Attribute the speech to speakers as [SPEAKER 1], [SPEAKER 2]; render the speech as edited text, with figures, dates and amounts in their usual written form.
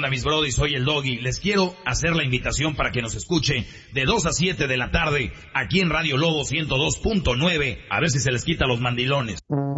[SPEAKER 1] onda, mis brody? Soy el Doggy. Les quiero hacer la invitación para que nos escuche de 2 a 7 de la tarde aquí en Radio Lobo 102.9. A ver si se les quita los mandilones.